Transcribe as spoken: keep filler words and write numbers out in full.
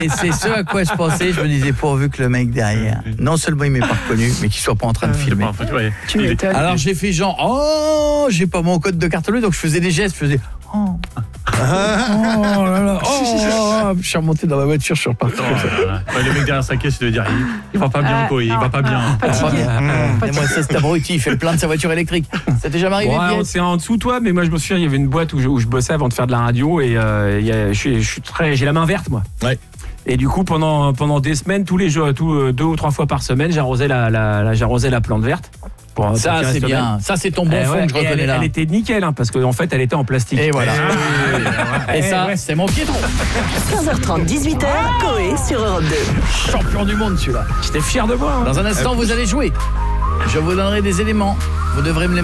Et c'est ce à quoi je pensais. Je me disais, pourvu que le mec derrière, non seulement il m'ait pas reconnu, mais qu'il soit pas en train de filmer. Tu m'étonnes. Alors j'ai fait genre, oh, j'ai pas mon code de carte bleue, donc je faisais des gestes, je faisais, oh, oh là là, oh, je suis remonté dans ma voiture, je suis reparti. Ouais, le mec derrière sa caisse, il doit dire, il, il va pas bien, Ah, quoi, il non, va pas non, bien. fatigué. Mmh. Et moi, ça, c'est abruti, il fait le plein de sa voiture électrique. Ça t'est jamais arrivé, Ouais, Pierre? c'est en dessous de toi, mais moi je me souviens, il y avait une boîte où je, où je bossais avant de faire de la radio et euh, il y a, je, suis, je suis très, j'ai la main verte moi. Ouais. Et du coup pendant pendant des semaines, tous les jours, tout, deux ou trois fois par semaine, j'arrosais la, la, la j'arrosais la plante verte. Pour, pour Ça, qu'il c'est reste bien. Ça, c'est ton bon Eh fond ouais, que je et reconnais elle, là. elle était nickel, hein, parce qu'en fait, elle était en plastique. Et voilà. Et Eh ça, ouais. c'est mon piéton. quinze heures trente, dix-huit heures, Coé sur Europe deux. Champion du monde, celui-là. J'étais fier de moi. hein. Dans un instant, vous allez jouer. Je vous donnerai des éléments. Vous devrez me les